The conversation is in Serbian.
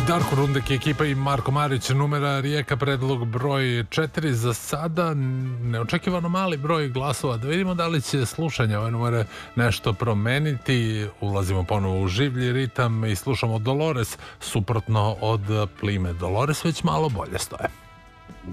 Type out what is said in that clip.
Darko Rundek, ekipa i Marko Marić, numera Rijeka, predlog broj 4. Za sada neočekivano mali broj glasova. Da vidimo da li će slušanje ove numere nešto promeniti. Ulazimo ponovo u življi ritam i slušamo Dolores, suprotno od Plime. Dolores već malo bolje stoje.